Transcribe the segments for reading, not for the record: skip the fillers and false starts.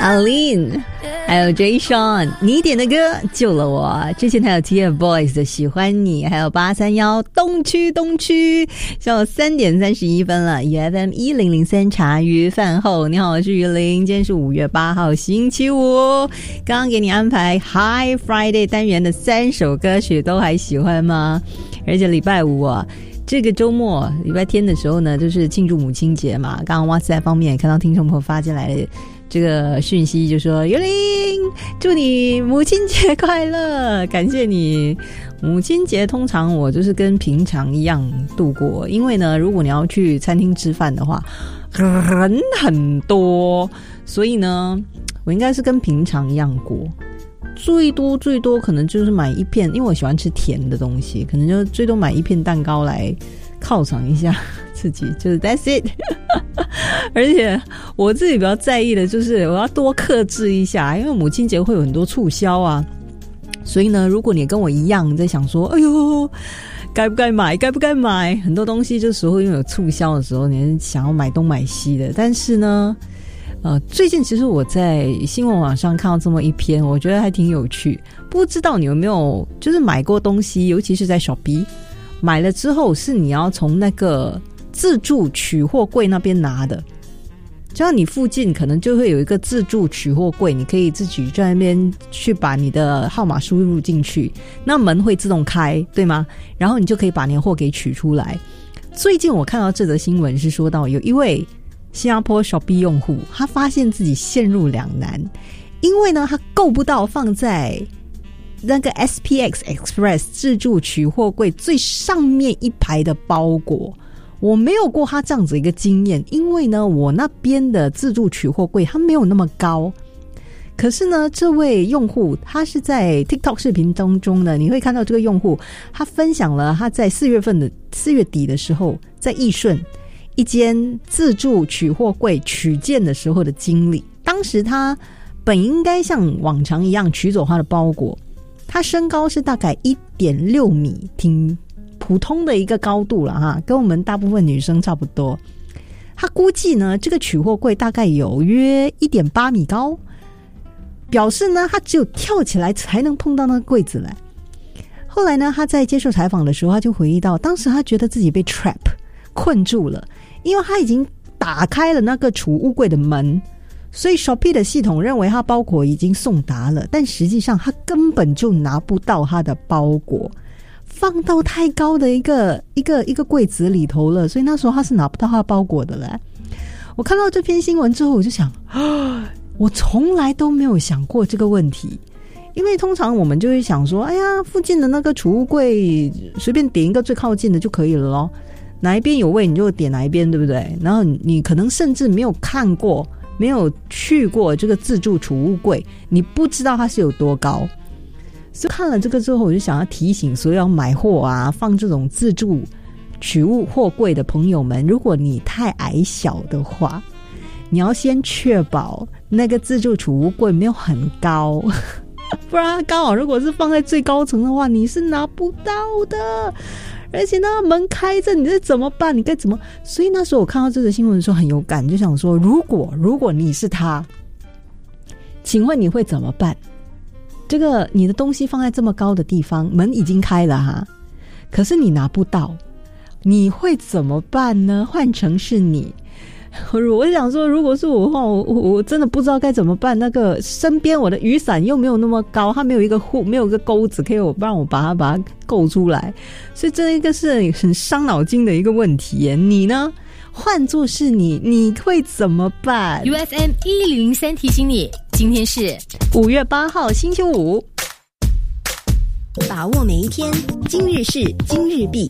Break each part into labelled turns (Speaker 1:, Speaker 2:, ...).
Speaker 1: Aline 还有 Jay Sean 你点的歌救了我，之前还有 TFBOYS 的喜欢你，还有831东区下午3点31分了， EFM 1003茶余饭后。你好，我是于林，今天是5月8号星期五，刚刚给你安排 Hi Friday 单元的3首歌曲都还喜欢吗？而且礼拜五啊，这个周末礼拜天的时候呢，就是庆祝母亲节嘛。刚刚 WhatsApp 方面也看到听众朋友发进来的这个讯息，就说尤玲祝你母亲节快乐，感谢你。母亲节通常我就是跟平常一样度过，因为呢如果你要去餐厅吃饭的话人很多，所以呢我应该是跟平常一样过，最多可能就是买一片，因为我喜欢吃甜的东西，可能就最多买一片蛋糕来犒赏一下自己，就是 that's it 而且我自己比较在意的就是我要多克制一下，因为母亲节会有很多促销啊，所以呢如果你跟我一样在想说哎呦该不该买，很多东西这时候因为有促销的时候你想要买东买西的。但是呢最近其实我在新闻网上看到这么一篇，我觉得还挺有趣，不知道你有没有就是买过东西，尤其是在 Shopee 买了之后是你要从那个自助取货柜那边拿的，就像你附近可能就会有一个自助取货柜，你可以自己在那边去把你的号码输入进去，那门会自动开，对吗？然后你就可以把你的货给取出来。最近我看到这则新闻是说到有一位新加坡 Shopee 用户，他发现自己陷入两难，因为呢他够不到放在那个 SPX Express 自助取货柜最上面一排的包裹。我没有过他这样子一个经验，因为呢我那边的自助取货柜它没有那么高，可是呢这位用户他是在 TikTok 视频当中呢，你会看到这个用户他分享了他在4月底的时候在义顺一间自助取货柜取件的时候的经历。当时他本应该像往常一样取走他的包裹，他身高是大概 1.6 米，挺普通的一个高度了哈，跟我们大部分女生差不多。他估计呢这个取货柜大概有约 1.8 米高，表示呢他只有跳起来才能碰到那个柜子来。后来呢他在接受采访的时候，他就回忆到当时他觉得自己被 trap 困住了，因为他已经打开了那个储物柜的门，所以 Shopee 的系统认为他包裹已经送达了，但实际上他根本就拿不到他的包裹，放到太高的一个柜子里头了，所以那时候他是拿不到他的包裹的嘞。我看到这篇新闻之后，我就想我从来都没有想过这个问题，因为通常我们就会想说哎呀附近的那个储物柜随便点一个最靠近的就可以了咯，哪一边有位你就点哪一边，对不对？然后你可能甚至没有看过没有去过这个自助储物柜，你不知道它是有多高。所以看了这个之后，我就想要提醒所有要买货啊放这种自助取物货柜的朋友们，如果你太矮小的话，你要先确保那个自助储物柜没有很高不然刚好如果是放在最高层的话你是拿不到的，而且呢门开着你这怎么办，你该怎么。所以那时候我看到这个新闻的时候很有感，就想说如果你是他，请问你会怎么办？这个你的东西放在这么高的地方，门已经开了哈，可是你拿不到，你会怎么办呢？换成是你，我想说如果是我的话，我真的不知道该怎么办。那个身边我的雨伞又没有那么高，它没有一个没有一个钩子可以让我把它够出来，所以这一个是很伤脑筋的一个问题耶。你呢？换作是你会怎么办？
Speaker 2: UFM 1003提醒你，今天是
Speaker 1: 5月8号星期五，
Speaker 3: 把握每一天，今日事今日毕。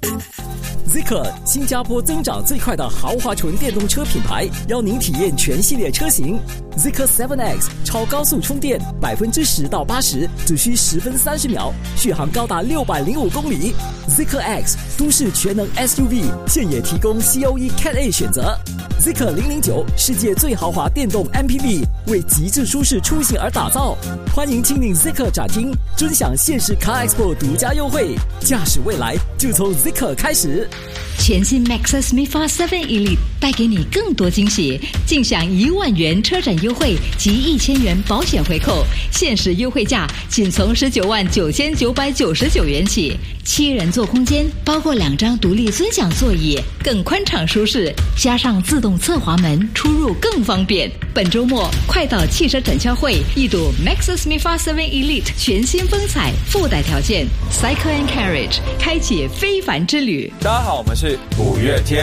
Speaker 4: Zeekr 新加坡增长最快的豪华纯电动车品牌，邀您体验全系列车型。Zeekr 7X 超高速充电，10%到80%只需10分30秒，续航高达605公里。Zeekr X 都市全能 SUV， 现也提供 COE Cat A 选择。Zeekr 009世界最豪华电动 MPV， 为极致舒适出行而打造。欢迎亲临 Zeekr 展厅，尊享现实 Car Expo 独家优惠，驾驶未来就从 Zeekr 开始。
Speaker 2: 全新 Maxus MIFA 7 Elite 带给你更多惊喜，尽享1万元车展优惠及1000元保险回扣，限时优惠价仅从199999元起。7人座空间，包括2张独立尊享座椅，更宽敞舒适，加上自动侧滑门，出入更方便。本周末快到汽车展销会一睹 Maxus MIFA 7 Elite 全新风采，附带条件 Cycle and Carriage， 开启非凡之旅。
Speaker 5: 大家好，我们是5月天。